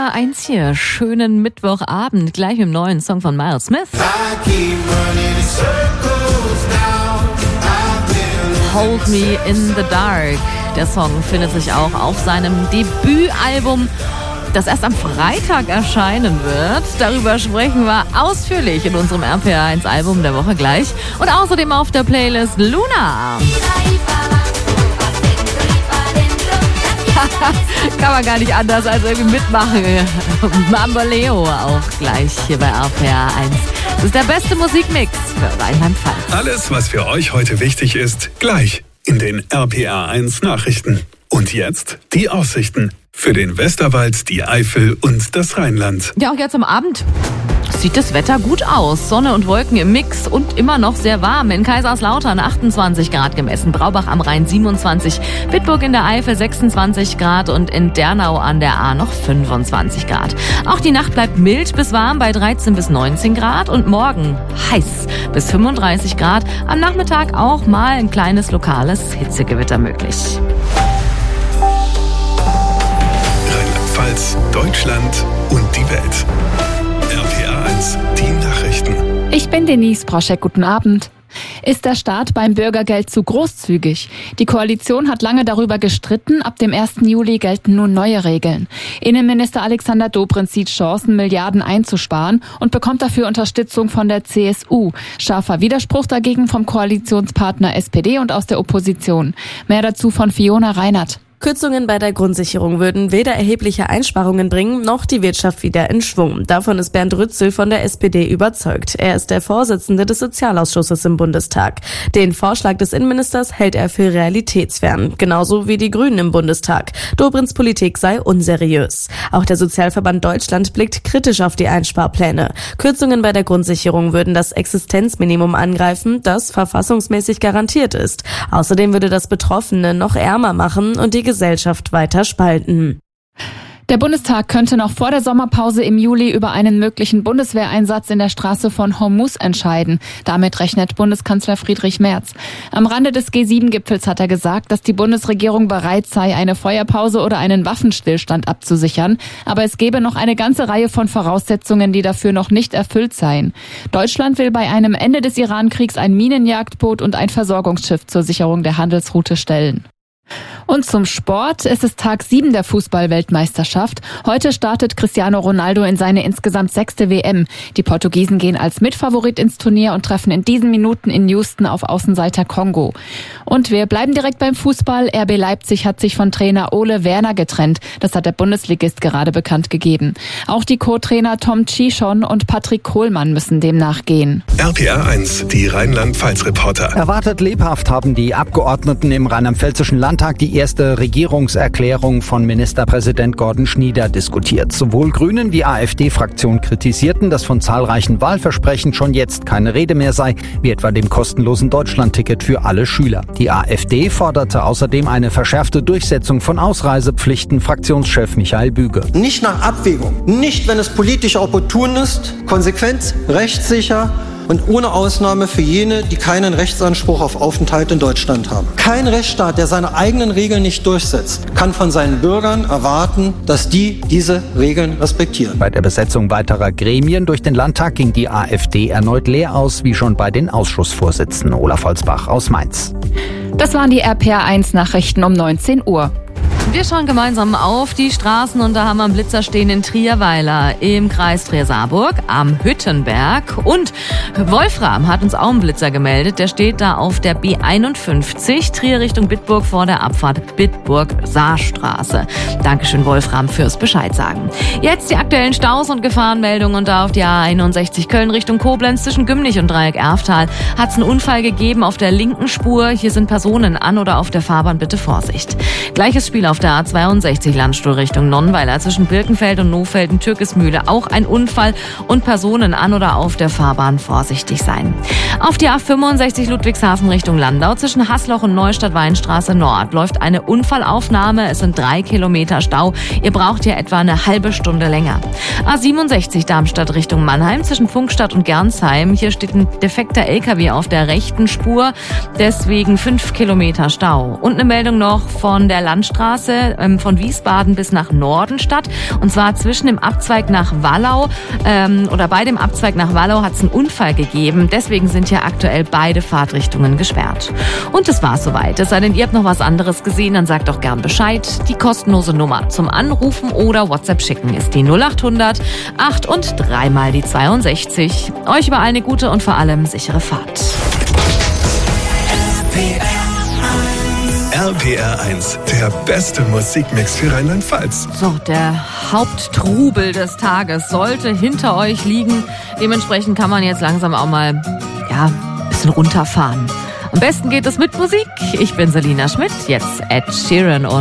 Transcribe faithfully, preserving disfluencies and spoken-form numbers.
R eins hier. Schönen Mittwochabend. Gleich mit dem neuen Song von Miles Smith. Hold Me in the Dark. Der Song findet sich auch auf seinem Debütalbum, das erst am Freitag erscheinen wird. Darüber sprechen wir ausführlich in unserem R P R eins Album der Woche gleich. Und außerdem auf der Playlist Luna. Kann man gar nicht anders als irgendwie mitmachen. Bamboleo auch gleich hier bei R P R eins. Das ist der beste Musikmix für Rheinland-Pfalz. Alles, was für euch heute wichtig ist, gleich in den R P R eins Nachrichten. Und jetzt die Aussichten für den Westerwald, die Eifel und das Rheinland. Ja, auch jetzt am Abend sieht das Wetter gut aus. Sonne und Wolken im Mix und immer noch sehr warm. In Kaiserslautern achtundzwanzig Grad gemessen, Braubach am Rhein siebenundzwanzig, Bitburg in der Eifel sechsundzwanzig Grad und in Dernau an der A noch fünfundzwanzig Grad. Auch die Nacht bleibt mild bis warm bei dreizehn bis neunzehn Grad und morgen heiß bis fünfunddreißig Grad. Am Nachmittag auch mal ein kleines lokales Hitzegewitter möglich. Rheinland-Pfalz, Deutschland und die Welt. R P R eins, die Nachrichten. Ich bin Denise Broschek, guten Abend. Ist der Staat beim Bürgergeld zu großzügig? Die Koalition hat lange darüber gestritten. Ab dem ersten Juli gelten nun neue Regeln. Innenminister Alexander Dobrindt sieht Chancen, Milliarden einzusparen und bekommt dafür Unterstützung von der C S U. Scharfer Widerspruch dagegen vom Koalitionspartner S P D und aus der Opposition. Mehr dazu von Fiona Reinert. Kürzungen bei der Grundsicherung würden weder erhebliche Einsparungen bringen, noch die Wirtschaft wieder in Schwung. Davon ist Bernd Rützel von der S P D überzeugt. Er ist der Vorsitzende des Sozialausschusses im Bundestag. Den Vorschlag des Innenministers hält er für realitätsfern. Genauso wie die Grünen im Bundestag. Dobrindts Politik sei unseriös. Auch der Sozialverband Deutschland blickt kritisch auf die Einsparpläne. Kürzungen bei der Grundsicherung würden das Existenzminimum angreifen, das verfassungsmäßig garantiert ist. Außerdem würde das Betroffene noch ärmer machen und die Gesellschaft weiter spalten. Der Bundestag könnte noch vor der Sommerpause im Juli über einen möglichen Bundeswehreinsatz in der Straße von Hormuz entscheiden. Damit rechnet Bundeskanzler Friedrich Merz. Am Rande des G sieben Gipfels hat er gesagt, dass die Bundesregierung bereit sei, eine Feuerpause oder einen Waffenstillstand abzusichern. Aber es gebe noch eine ganze Reihe von Voraussetzungen, die dafür noch nicht erfüllt seien. Deutschland will bei einem Ende des Iran-Kriegs ein Minenjagdboot und ein Versorgungsschiff zur Sicherung der Handelsroute stellen. Und zum Sport. Es ist Tag sieben der Fußball-Weltmeisterschaft. Heute startet Cristiano Ronaldo in seine insgesamt sechste W M. Die Portugiesen gehen als Mitfavorit ins Turnier und treffen in diesen Minuten in Houston auf Außenseiter Kongo. Und wir bleiben direkt beim Fußball. R B Leipzig hat sich von Trainer Ole Werner getrennt. Das hat der Bundesligist gerade bekannt gegeben. Auch die Co-Trainer Tom Cichon und Patrick Kohlmann müssen dem nachgehen. R P R eins, die Rheinland-Pfalz-Reporter. Erwartet lebhaft haben die Abgeordneten im Rheinland-Pfälzischen Landtag die erste Regierungserklärung von Ministerpräsident Gordon Schnieder diskutiert. Sowohl Grünen wie A f D-Fraktion kritisierten, dass von zahlreichen Wahlversprechen schon jetzt keine Rede mehr sei, wie etwa dem kostenlosen Deutschlandticket für alle Schüler. Die A f D forderte außerdem eine verschärfte Durchsetzung von Ausreisepflichten, Fraktionschef Michael Büge. Nicht nach Abwägung, nicht wenn es politisch opportun ist, konsequent, rechtssicher und ohne Ausnahme für jene, die keinen Rechtsanspruch auf Aufenthalt in Deutschland haben. Kein Rechtsstaat, der seine eigenen Regeln nicht durchsetzt, kann von seinen Bürgern erwarten, dass die diese Regeln respektieren. Bei der Besetzung weiterer Gremien durch den Landtag ging die A f D erneut leer aus, wie schon bei den Ausschussvorsitzenden. Olaf Holzbach aus Mainz. Das waren die R P R eins Nachrichten um neunzehn Uhr. Wir schauen gemeinsam auf die Straßen und da haben wir einen Blitzer stehen in Trierweiler im Kreis Trier-Saarburg am Hüttenberg. Und Wolfram hat uns auch einen Blitzer gemeldet. Der steht da auf der B einundfünfzig, Trier Richtung Bitburg vor der Abfahrt Bitburg-Saarstraße. Dankeschön, Wolfram, fürs Bescheid sagen. Jetzt die aktuellen Staus und Gefahrenmeldungen und da auf die A einundsechzig Köln Richtung Koblenz zwischen Gümnich und Dreieck-Erftal hat es einen Unfall gegeben auf der linken Spur. Hier sind Personen an oder auf der Fahrbahn, bitte Vorsicht. Gleiches Spiel auf der A zweiundsechzig Landstuhl Richtung Nonnweiler zwischen Birkenfeld und Nofelden-Türkismühle auch ein Unfall und Personen an oder auf der Fahrbahn vorsichtig sein. Auf die A fünfundsechzig Ludwigshafen Richtung Landau zwischen Haßloch und Neustadt-Weinstraße Nord läuft eine Unfallaufnahme. Es sind drei Kilometer Stau. Ihr braucht hier etwa eine halbe Stunde länger. A siebenundsechzig Darmstadt Richtung Mannheim zwischen Funkstadt und Gernsheim. Hier steht ein defekter L K W auf der rechten Spur. Deswegen fünf Kilometer Stau. Und eine Meldung noch von der Landstraße Grenze ähm, von Wiesbaden bis nach Norden statt. Und zwar zwischen dem Abzweig nach Wallau ähm, oder bei dem Abzweig nach Wallau hat es einen Unfall gegeben. Deswegen sind hier aktuell beide Fahrtrichtungen gesperrt. Und das war's soweit. Es sei denn, ihr habt noch was anderes gesehen, dann sagt doch gern Bescheid. Die kostenlose Nummer zum Anrufen oder WhatsApp schicken ist die null achthundert acht und dreimal die zweiundsechzig. Euch überall eine gute und vor allem sichere Fahrt. R P R eins, der beste Musikmix für Rheinland-Pfalz. So, der Haupttrubel des Tages sollte hinter euch liegen. Dementsprechend kann man jetzt langsam auch mal, ja, ein bisschen runterfahren. Am besten geht es mit Musik. Ich bin Selina Schmidt, jetzt Ed Sheeran und